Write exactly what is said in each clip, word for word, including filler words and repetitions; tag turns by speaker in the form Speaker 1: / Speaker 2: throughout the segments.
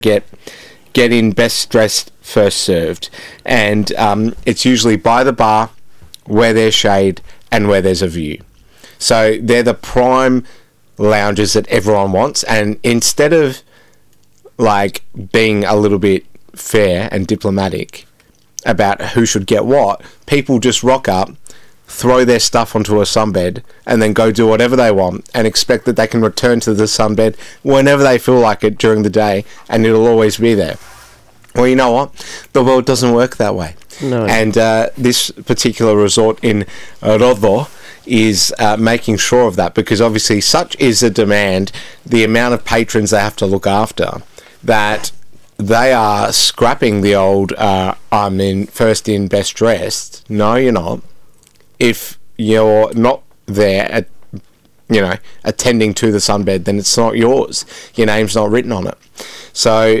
Speaker 1: get get in best dressed, first served, and um, it's usually by the bar, where there's shade and where there's a view. So they're the prime lounges that everyone wants, and instead of like being a little bit fair and diplomatic about who should get what, people just rock up, throw their stuff onto a sunbed, and then go do whatever they want and expect that they can return to the sunbed whenever they feel like it during the day, and it'll always be there. Well, you know what? The world doesn't work that way.
Speaker 2: No.
Speaker 1: And uh, this particular resort in Rodo is uh, making sure of that, because obviously such is the demand, the amount of patrons they have to look after, that they are scrapping the old uh, I'm in first in, best dressed. No, you're not. If you're not there at, you know, attending to the sunbed, then it's not yours. Your name's not written on it. So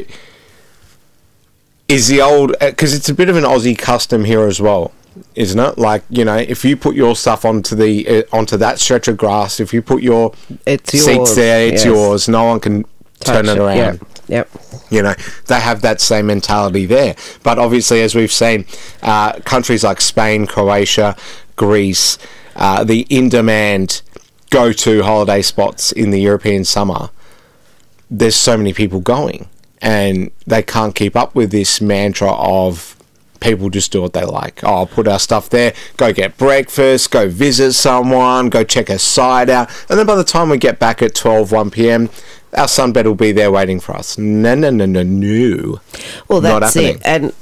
Speaker 1: is the old, because it's a bit of an Aussie custom here as well, isn't it? Like, you know, if you put your stuff onto the uh, onto that stretch of grass, if you put your
Speaker 2: it's
Speaker 1: seats
Speaker 2: yours,
Speaker 1: there, it's
Speaker 2: yes.
Speaker 1: yours. No one can turn
Speaker 2: Touch
Speaker 1: it around.
Speaker 2: Yep. yep.
Speaker 1: You know, they have that same mentality there. But obviously, as we've seen, uh, countries like Spain, Croatia, Greece, uh, the in-demand go-to holiday spots in the European summer, there's so many people going, and they can't keep up with this mantra of people just do what they like. Oh, I'll put our stuff there, go get breakfast, go visit someone, go check a site out, and then by the time we get back at twelve, one p.m, our sunbed will be there waiting for us. No, no, no, no, no.
Speaker 2: Well, that's it. And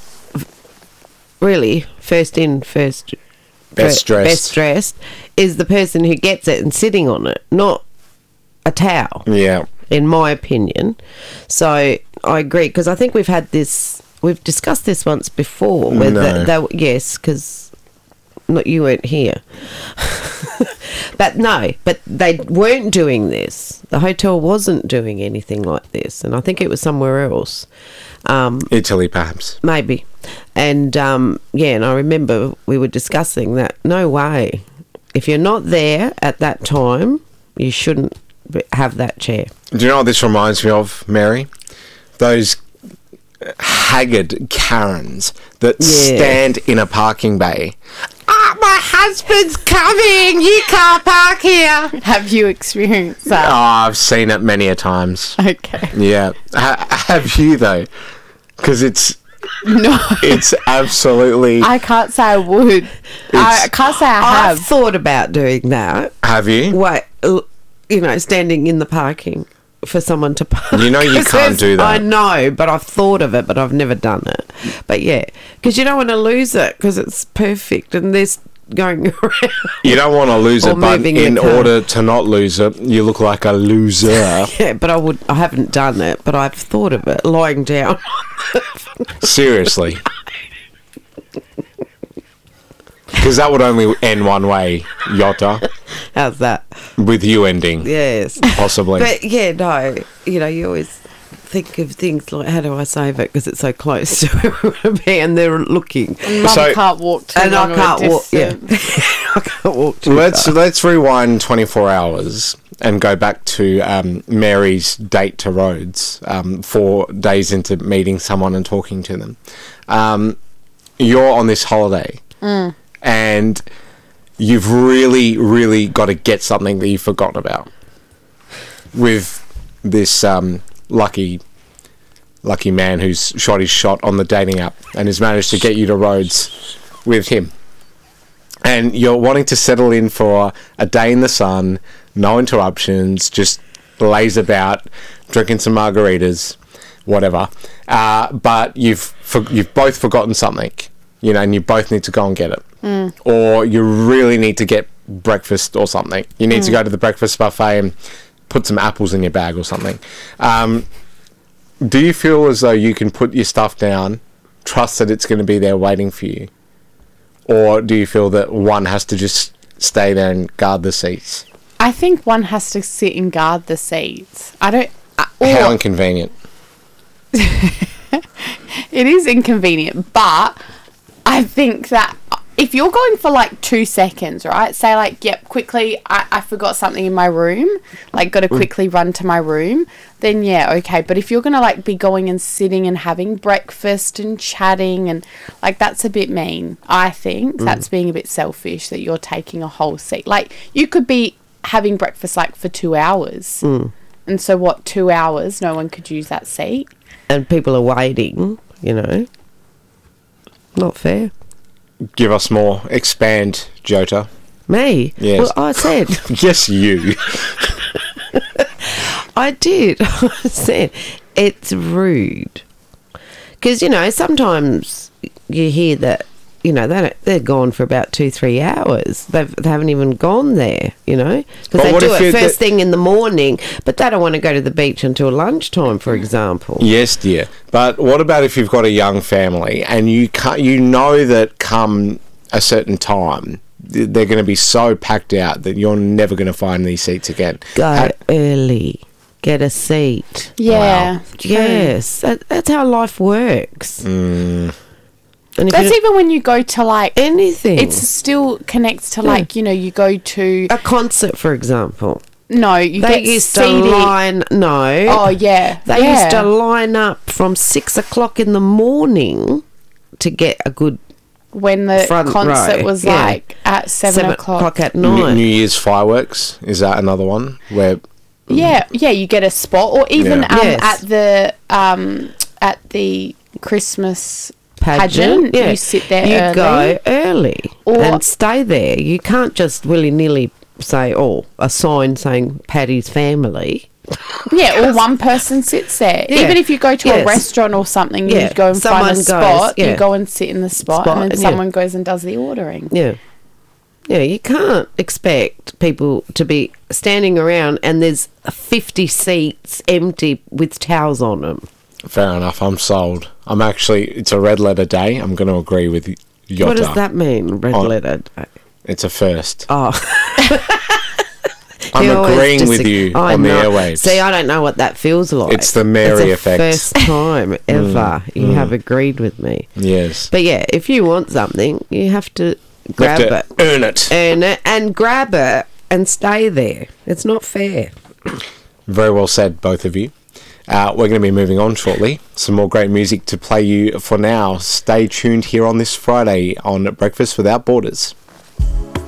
Speaker 2: really, first in, first...
Speaker 1: Best dressed.
Speaker 2: Best dressed is the person who gets it and sitting on it, not a towel.
Speaker 1: Yeah.
Speaker 2: In my opinion. So I agree, because I think we've had this, we've discussed this once before. Where
Speaker 1: No.
Speaker 2: they, they, yes, because not you weren't here. But no, but they weren't doing this. The hotel wasn't doing anything like this, and I think it was somewhere else. Um,
Speaker 1: Italy, perhaps.
Speaker 2: Maybe. And, um, yeah, and I remember we were discussing that. No way. If you're not there at that time, you shouldn't b- have that chair.
Speaker 1: Do you know what this reminds me of, Mary? Those haggard Karens that
Speaker 2: Yeah.
Speaker 1: stand in a parking bay. Ah, my husband's coming! You can't park here!
Speaker 3: Have you experienced
Speaker 1: Oh,
Speaker 3: that?
Speaker 1: I've seen it many a times.
Speaker 3: Okay.
Speaker 1: Yeah. Ha- have you, though? Because it's...
Speaker 3: No.
Speaker 1: It's absolutely...
Speaker 3: I can't say I would. I, I can't say I have.
Speaker 2: I've thought about doing that.
Speaker 1: Have you?
Speaker 2: Wait, l- you know, standing in the parking for someone to park.
Speaker 1: You know you
Speaker 2: 'Cause
Speaker 1: can't do that.
Speaker 2: I know, but I've thought of it, but I've never done it. But yeah, because you don't want to lose it, because it's perfect and there's going around.
Speaker 1: You don't want to lose
Speaker 2: Or
Speaker 1: it, but
Speaker 2: moving the
Speaker 1: in
Speaker 2: car.
Speaker 1: order to not lose it, you look like a loser.
Speaker 2: Yeah, but I would. I haven't done it, but I've thought of it, lying down.
Speaker 1: Seriously. Because that would only end one way, Yotta,
Speaker 2: How's that?
Speaker 1: with you ending,
Speaker 2: Yes.
Speaker 1: possibly.
Speaker 2: But yeah, no, you know, you always think of things like, how do I save it, because it's so close to where we want to be, and they're looking.
Speaker 3: Mum
Speaker 1: So-
Speaker 3: can't walk too
Speaker 2: And
Speaker 3: long
Speaker 2: I
Speaker 3: of a
Speaker 2: can't walk. Yeah,
Speaker 3: distance.
Speaker 2: I can't walk too
Speaker 1: let's
Speaker 2: far.
Speaker 1: let's rewind twenty-four hours and go back to um, Mary's date to Rhodes, um, four days into meeting someone and talking to them. Um, you're on this holiday,
Speaker 3: Mm.
Speaker 1: and you've really, really got to get something that you've forgotten about with this um, lucky, lucky man who's shot his shot on the dating app and has managed to get you to Rhodes with him. And you're wanting to settle in for a day in the sun, no interruptions, just laze about, drinking some margaritas, whatever. Uh, but you've for, you've both forgotten something, you know, and you both need to go and get it.
Speaker 3: Mm.
Speaker 1: Or you really need to get breakfast or something. You need to go to the breakfast buffet and put some apples in your bag or something. Um, do you feel as though you can put your stuff down, trust that it's going to be there waiting for you? Or do you feel that one has to just stay there and guard the seats?
Speaker 3: I think one has to sit and guard the seats. I don't... I,
Speaker 1: How
Speaker 3: or-
Speaker 1: inconvenient.
Speaker 3: It is inconvenient, but I think that if you're going for like two seconds, right? Say like, yep, quickly, I, I forgot something in my room, like got to quickly run to my room, then yeah, okay. But if you're going to like be going and sitting and having breakfast and chatting and like, that's a bit mean, I think. Mm. That's being a bit selfish that you're taking a whole seat. Like you could be having breakfast like for two hours.
Speaker 2: Mm.
Speaker 3: And so what, two hours, no one could use that seat?
Speaker 2: And people are waiting, you know. Not fair.
Speaker 1: Give us more. Expand, Jota.
Speaker 2: Me?
Speaker 1: Yes.
Speaker 2: Well, I said.
Speaker 1: Yes, you.
Speaker 2: I did. I said it's rude. Because, you know, sometimes you hear that, you know, they don't, they're gone for about two, three hours. They've, they haven't even gone there, you know. Because they do it first thing in the morning, but they don't want to go to the beach until lunchtime, for example.
Speaker 1: Yes, dear. But what about if you've got a young family and you can't, you know that come a certain time, they're going to be so packed out that you're never going to find these seats again.
Speaker 2: Go
Speaker 1: Ha-
Speaker 2: early. Get a seat.
Speaker 3: Yeah.
Speaker 1: Wow.
Speaker 2: Yes. That, that's how life works.
Speaker 1: Mm.
Speaker 2: And if
Speaker 3: That's
Speaker 2: you
Speaker 3: even when you go to like...
Speaker 2: anything.
Speaker 3: It still connects to
Speaker 2: Yeah.
Speaker 3: like, you know, you go to...
Speaker 2: a concert, for example.
Speaker 3: No, you
Speaker 2: They
Speaker 3: get
Speaker 2: used
Speaker 3: C D.
Speaker 2: to line... No.
Speaker 3: Oh, yeah.
Speaker 2: They
Speaker 3: yeah.
Speaker 2: used to line up from six o'clock in the morning to get a good
Speaker 3: When the
Speaker 2: front
Speaker 3: concert
Speaker 2: row,
Speaker 3: was
Speaker 2: yeah.
Speaker 3: like at seven,
Speaker 2: seven
Speaker 3: o'clock.
Speaker 2: o'clock at
Speaker 1: New,
Speaker 2: night.
Speaker 1: New Year's fireworks, is that another one? Where
Speaker 3: Yeah, yeah, you get a spot. Or even
Speaker 1: Yeah.
Speaker 3: um,
Speaker 2: Yes.
Speaker 3: at the... um at the Christmas...
Speaker 2: Pageant,
Speaker 3: pageant, you sit there
Speaker 2: you
Speaker 3: early.
Speaker 2: go early
Speaker 3: Or-
Speaker 2: and stay there. You can't just willy-nilly say, oh, a sign saying Paddy's family.
Speaker 3: Yeah, or one person sits there.
Speaker 2: Yeah.
Speaker 3: Even if you go to
Speaker 2: Yes.
Speaker 3: a restaurant or something,
Speaker 2: Yeah.
Speaker 3: you go and
Speaker 2: Someone
Speaker 3: find a
Speaker 2: goes,
Speaker 3: spot,
Speaker 2: yeah.
Speaker 3: you go and sit in the spot,
Speaker 2: Spot,
Speaker 3: and then
Speaker 2: yeah.
Speaker 3: someone goes and does the ordering.
Speaker 2: Yeah. Yeah, you can't expect people to be standing around and there's fifty seats empty with towels on them.
Speaker 1: fair enough, I'm sold. I'm actually, it's a red letter day. I'm going to agree with Jota.
Speaker 2: What does that mean, red
Speaker 1: On-
Speaker 2: letter?
Speaker 1: It's a first.
Speaker 2: Oh.
Speaker 1: I'm
Speaker 2: You always
Speaker 1: agreeing with
Speaker 2: disag-
Speaker 1: you
Speaker 2: I
Speaker 1: on the
Speaker 2: know.
Speaker 1: airwaves.
Speaker 2: See, I don't know what that feels like.
Speaker 1: It's the Mary
Speaker 2: it's the
Speaker 1: effect.
Speaker 2: First time ever you have agreed with me.
Speaker 1: Yes.
Speaker 2: But yeah, if you want something, you have to
Speaker 1: You
Speaker 2: grab
Speaker 1: have to
Speaker 2: it,
Speaker 1: earn it.
Speaker 2: earn it, and grab it and stay there. It's not fair.
Speaker 1: Very well said, both of you. Uh, we're going to be moving on shortly. Some more great music to play you for now. Stay tuned here on this Friday on Breakfast Without Borders.